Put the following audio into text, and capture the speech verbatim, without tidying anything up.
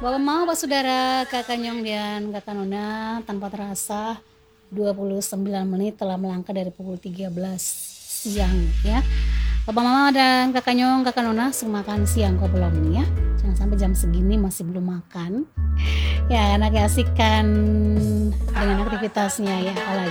Bapak mau Pak Saudara, Kakak Nyong dan Kakak Nona tanpa terasa dua puluh sembilan menit telah melangkah dari pukul tiga belas siang ya. Bapak Mama dan Kakak Nyong, Kakak Nona makan siang kok belum nih ya. Jangan sampai jam segini masih belum makan. Ya, karena keasikan dengan aktivitasnya ya, apalagi